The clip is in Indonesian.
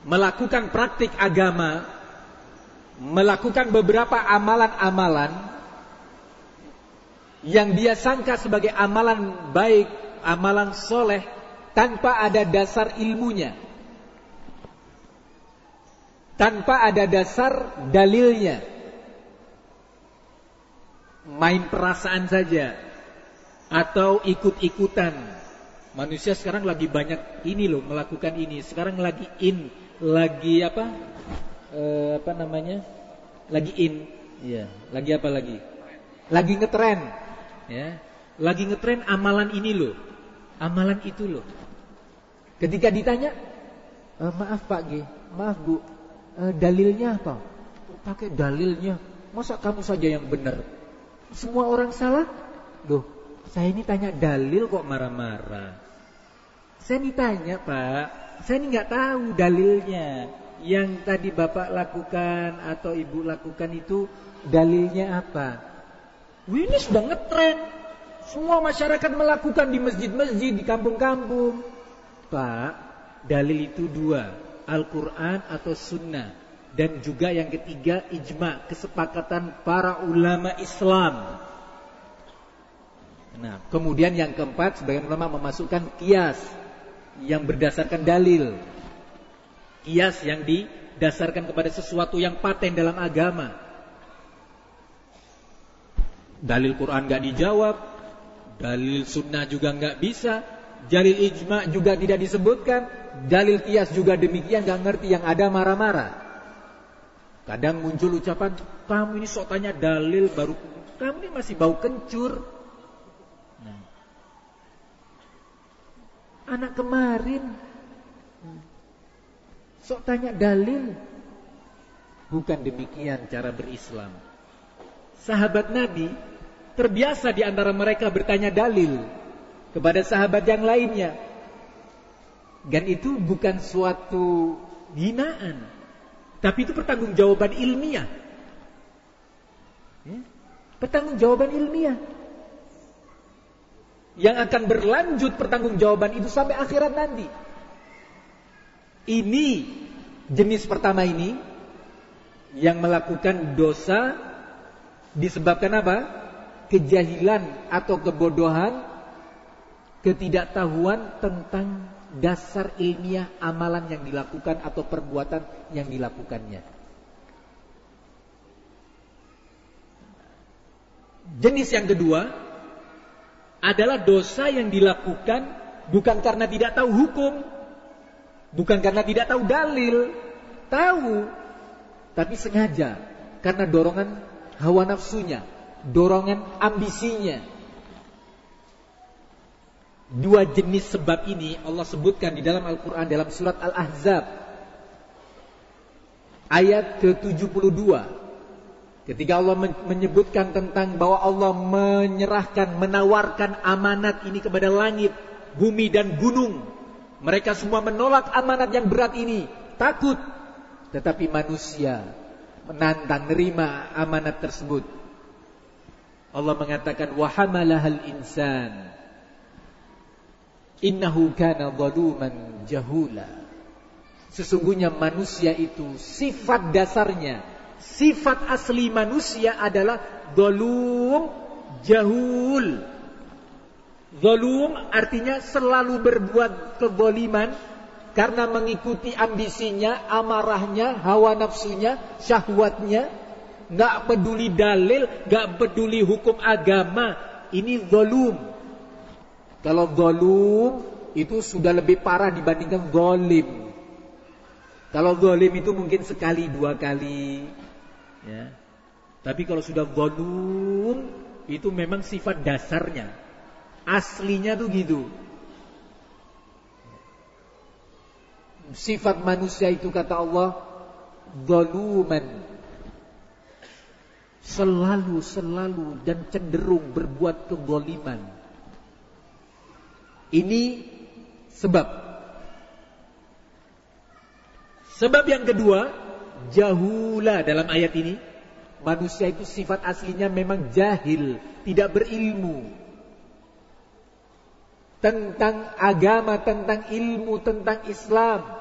melakukan praktik agama, melakukan beberapa amalan-amalan yang dia sangka sebagai amalan baik, amalan soleh, tanpa ada dasar ilmunya, tanpa ada dasar dalilnya, main perasaan saja atau ikut-ikutan. Manusia sekarang lagi banyak ini loh, melakukan ini. Sekarang lagi lagi apa? Lagi iya, lagi apa lagi? Lagi ngetren, ya. Lagi ngetren amalan ini loh, amalan itu loh. Ketika ditanya, maaf Pak G, maaf Bu, dalilnya apa? Pakai dalilnya, masa kamu saja yang benar? Semua orang salah? Loh, saya ini tanya dalil kok marah-marah. Saya ini tanya Pak, saya ini nggak tahu dalilnya. Yang tadi Bapak lakukan atau Ibu lakukan itu dalilnya apa? Ini sudah ngetren. Semua masyarakat melakukan di masjid-masjid, di kampung-kampung. Pak, dalil itu dua, Al-Quran atau Sunnah. Dan juga yang ketiga, ijma, kesepakatan para ulama Islam. Nah, kemudian yang keempat, sebagian ulama memasukkan qiyas yang berdasarkan dalil. Qiyas yang didasarkan kepada sesuatu yang paten dalam agama. Dalil Quran gak dijawab, dalil Sunnah juga gak bisa, dalil ijma juga tidak disebutkan, dalil qiyas juga demikian, gak ngerti, yang ada marah-marah. Kadang muncul ucapan, kamu ini sok tanya dalil baru, kamu ini masih bau kencur. Nah, anak kemarin sok tanya dalil. Bukan demikian cara berislam. Sahabat Nabi terbiasa di antara mereka bertanya dalil kepada sahabat yang lainnya. Dan itu bukan suatu hinaan, tapi itu pertanggungjawaban ilmiah. Pertanggungjawaban ilmiah yang akan berlanjut, pertanggungjawaban itu sampai akhirat nanti. Ini jenis pertama ini yang melakukan dosa disebabkan apa? Kejahilan atau kebodohan, ketidaktahuan tentang dasar ilmiah amalan yang dilakukan atau perbuatan yang dilakukannya. Jenis yang kedua adalah dosa yang dilakukan bukan karena tidak tahu hukum, bukan karena tidak tahu dalil, tahu, tapi sengaja karena dorongan hawa nafsunya, dorongan ambisinya. Dua jenis sebab ini Allah sebutkan di dalam Al-Quran dalam surat Al-Ahzab ayat ke-72. Ketika Allah menyebutkan tentang bahwa Allah menyerahkan, menawarkan amanat ini kepada langit, bumi dan gunung. Mereka semua menolak amanat yang berat ini, takut. Tetapi manusia menantang, nerima amanat tersebut. Allah mengatakan, wa hamalahal insan innahu kana zaluman jahula. Sesungguhnya manusia itu sifat dasarnya, sifat asli manusia adalah zalum, jahul. Zalum artinya selalu berbuat kezaliman karena mengikuti ambisinya, amarahnya, hawa nafsunya, syahwatnya, enggak peduli dalil, enggak peduli hukum agama. Ini zalum. Kalau zalum itu sudah lebih parah dibandingkan zalim. Kalau zalim itu mungkin sekali dua kali, ya. Tapi kalau sudah zalum itu memang sifat dasarnya, aslinya tuh gitu. Sifat manusia itu kata Allah zaluman, selalu dan cenderung berbuat kezaliman. Ini sebab. Sebab yang kedua, jahula dalam ayat ini. Manusia itu sifat aslinya memang jahil, tidak berilmu tentang agama, tentang ilmu, tentang Islam.